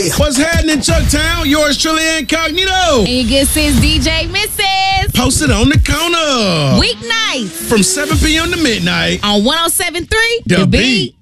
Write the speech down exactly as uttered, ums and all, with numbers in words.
Hey. What's happening, Chucktown? Yours truly, Incognito. And your good sis, D J Missus Posted on the corner. Weeknights From seven p.m. to midnight. on one oh seven point three The Beat.